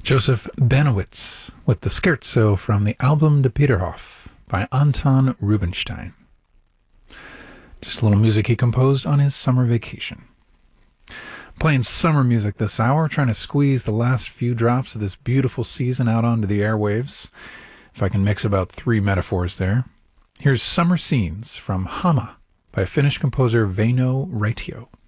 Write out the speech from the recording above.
Joseph Benowitz with the Scherzo from the album De Peterhof by Anton Rubinstein. Just a little music he composed on his summer vacation. Playing summer music this hour, trying to squeeze the last few drops of this beautiful season out onto the airwaves. If I can mix about 3 metaphors there. Here's Summer Scenes from Hama by Finnish composer Väinö Raitio.